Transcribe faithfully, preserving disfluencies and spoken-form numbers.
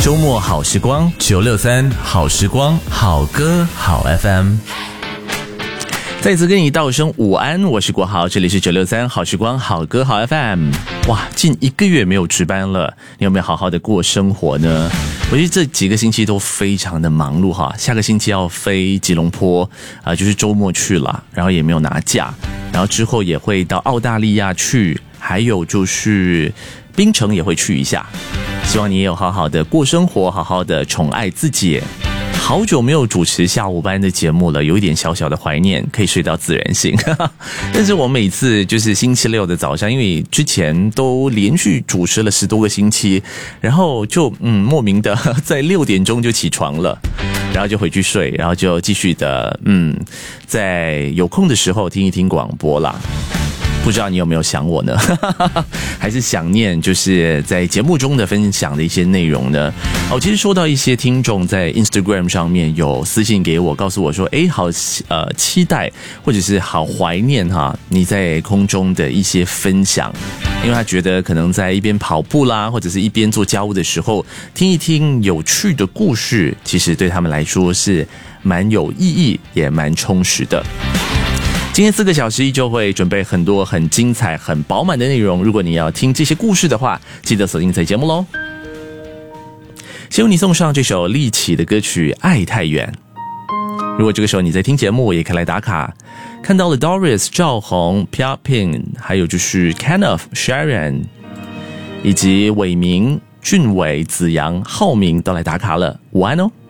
周末好时光，九六三好时光，好歌好 F M。再次跟你道声午安，我是国豪，这里是九六三好时光，好歌好 F M。哇，近一个月没有值班了，你有没有好好的过生活呢？我觉得这几个星期都非常的忙碌哈，下个星期要飞吉隆坡啊、呃，就是周末去了，然后也没有拿假，然后之后也会到澳大利亚去，还有就是槟城也会去一下。希望你也有好好的过生活，好好的宠爱自己。好久没有主持下午班的节目了，有一点小小的怀念，可以睡到自然醒。但是我每次就是星期六的早上，因为之前都连续主持了十多个星期，然后就嗯莫名的在六点钟就起床了，然后就回去睡，然后就继续的嗯在有空的时候听一听广播啦。不知道你有没有想我呢？还是想念就是在节目中的分享的一些内容呢？哦，其实收到一些听众在 Instagram 上面有私信给我，告诉我说，哎，好呃期待或者是好怀念哈你在空中的一些分享，因为他觉得可能在一边跑步啦，或者是一边做家务的时候，听一听有趣的故事，其实对他们来说是蛮有意义，也蛮充实的。今天四个小时依旧会准备很多很精彩很饱满的内容，如果你要听这些故事的话，记得锁定在节目咯。先为你送上这首立起的歌曲《爱太远》。如果这个时候你在听节目，也可以来打卡。看到了 Doris、赵红、Pia Pin， 还有就是 Kenneth、Sharon 以及伟明、俊伟、子阳、浩明都来打卡了，午安哦。